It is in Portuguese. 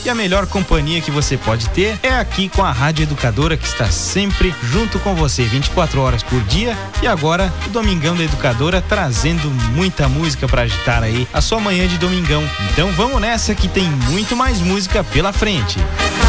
E a melhor companhia que você pode ter é aqui com a Rádio Educadora, que está sempre junto com você, 24 horas por dia. E agora, o Domingão da Educadora trazendo muita música para agitar aí a sua manhã de domingão. Então vamos nessa que tem muito mais música pela frente.